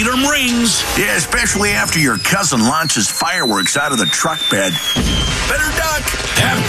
freedom rings. Yeah, especially after your cousin launches fireworks out of the truck bed. Better duck. Have